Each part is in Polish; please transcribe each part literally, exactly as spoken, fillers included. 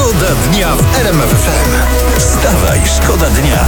Szkoda dnia w R M F F M. Wstawaj, szkoda dnia.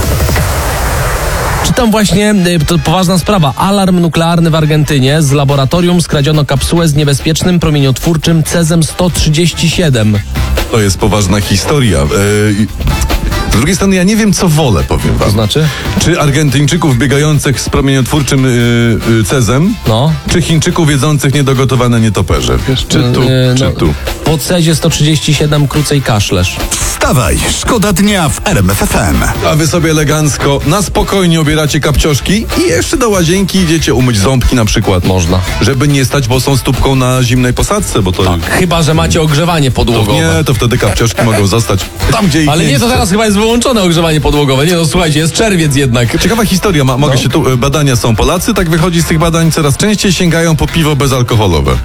Czytam właśnie, to poważna sprawa, alarm nuklearny w Argentynie. Z laboratorium skradziono kapsułę z niebezpiecznym promieniotwórczym cezem sto trzydzieści siedem. To jest poważna historia. Eee, z drugiej strony ja nie wiem, co wolę, powiem wam. To znaczy? Czy Argentyńczyków biegających z promieniotwórczym yy, yy, cezem, No. czy Chińczyków jedzących niedogotowane nietoperze? Wiesz, czy tu, Yy, czy no, tu? Po cezie sto trzydzieści siedem krócej kaszlesz. Wstawaj, szkoda dnia w R M F F M. A wy sobie elegancko, na spokojnie obieracie kapcioszki i jeszcze do łazienki idziecie umyć ząbki na przykład. Można. Żeby nie stać bosą stópką na zimnej posadzce, bo to... Tak, chyba że macie ogrzewanie podłogowe. Nie, to wtedy kapcioszki mogą zostać tam, gdzie ich Ale nie, to miejsce. teraz chyba jest wyłączone ogrzewanie podłogowe. Nie no, słuchajcie, jest czerwiec jednak. Ciekawa historia, ma, mogę No. się tu, badania są. Polacy, tak wychodzi z tych badań, coraz częściej sięgają po piwo bezalkoholowe.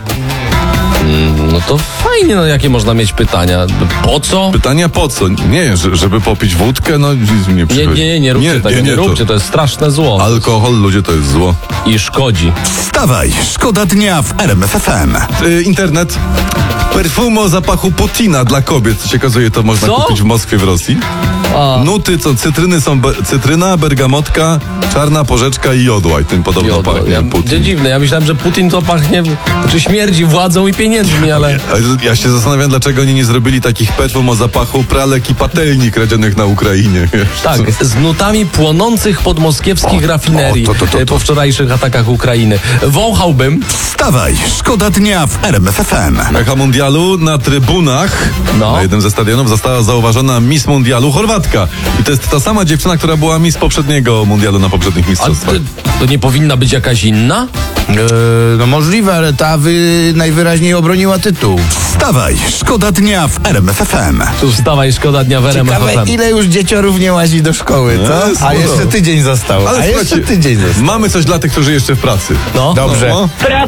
No to fajnie, no jakie można mieć pytania? Po co? Pytania po co? Nie, że- żeby popić wódkę? No nie Nie, przychodzi. nie, nie, nie róbcie tego, nie, nie róbcie, to... to jest straszne zło. Alkohol, ludzie, to jest zło. I szkodzi. Wstawaj, szkoda dnia w R M F F M. Y, internet. Perfumo o zapachu Putina dla kobiet. Co się okazuje, to można Co? kupić w Moskwie, w Rosji. A. Nuty, co cytryny są be- cytryna, bergamotka, czarna porzeczka i jodła. I tym podobno Jodło. pachnie Ja, Putin. dziwne, ja myślałem, że Putin to pachnie, czy śmierdzi władzą i pieniędzmi, ale... Ale ja się zastanawiam, dlaczego oni nie zrobili takich perfum o zapachu pralek i patelni kradzionych na Ukrainie. wiesz? Tak, z nutami płonących podmoskiewskich rafinerii o, to, to, to, to. e, po wczorajszych atakach Ukrainy. Wąchałbym. Wstawaj, szkoda dnia w R M F F M. Echa Mundialu na trybunach No. na jednym ze stadionów została zauważona Miss Mundialu Chorwatka. I to jest ta sama dziewczyna, która była Miss poprzedniego Mundialu na poprzednich A mistrzostwach. to, to nie powinna być jakaś inna? Eee, no możliwe, ale ta wy najwyraźniej obroniła tytuł. Wstawaj, szkoda dnia w R M F F M. Tu wstawaj, szkoda dnia w R M F F Ciekawe, M. ile już dzieciorów nie łazi do szkoły, co? Jest, A no. jeszcze tydzień został. Ale A jeszcze słuchajcie, tydzień został. mamy coś dla tych, którzy jeszcze w pracy. No. Dobrze. No. Praca